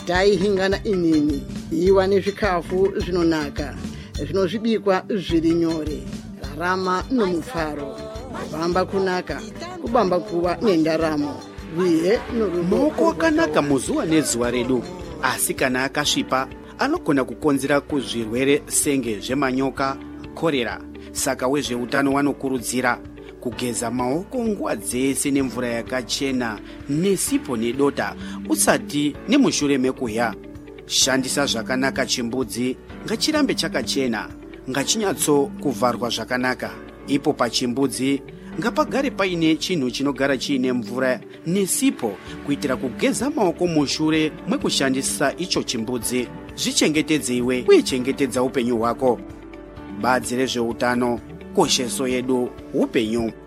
taihingana inini iwane zvikhafu zvinonaka zvinozvibikwa zviri nyore, rarama nomufaro, kubamba kunaka, kubamba kuwa nendaramo, uye maoko akanaka muzuva nezuva redu, asi kana akasvipa anogona kukonzera kuzvirwere senge zvemanyoka, korera. Saka wezveutano wanokurudzira kugeza maoko nguva dzese nemvura yakachena nesipo nedota usati nemushure mekudya. Shandisa zvakanaka chimbudzi, ngachirambe chakachena, ngachinyatso kuvharwa zvakanaka. Ipo pachimbudzi ngapagare paine chinhu chinogara chiine mvura nesipo kuitira kugeza maoko mushure mwekushandisa icho chimbudzi. Zvichengetedze iwe uye chengetedza upenyu hwako. Badzi rezveutano, kosheso yedu upenyu.